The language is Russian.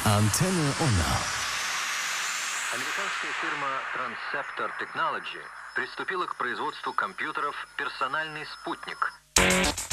Antenne Unna. Американская фирма Transceptor Technology приступила к производству компьютеров «Персональный спутник».